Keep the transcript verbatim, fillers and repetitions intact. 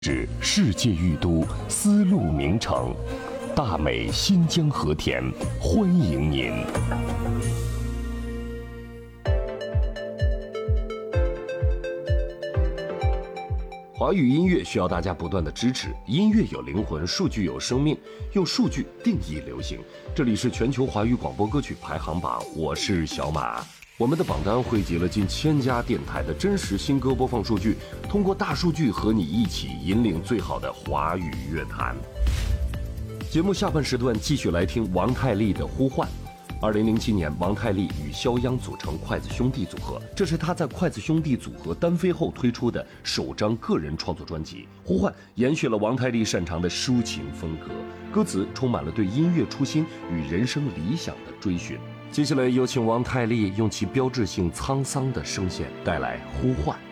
是世界玉都，丝路名城，大美新疆和田，欢迎您。华语音乐需要大家不断的支持，音乐有灵魂，数据有生命，用数据定义流行。这里是全球华语广播歌曲排行榜，我是小马。我们的榜单汇集了近千家电台的真实新歌播放数据，通过大数据和你一起引领最好的华语乐坛。节目下半时段继续来听王太利的《呼唤》。二零零七年，王太利与肖央组成筷子兄弟组合，这是他在筷子兄弟组合单飞后推出的首张个人创作专辑。《呼唤》延续了王太利擅长的抒情风格，歌词充满了对音乐初心与人生理想的追寻。接下来有请王太利用其标志性沧桑的声线带来《呼唤》。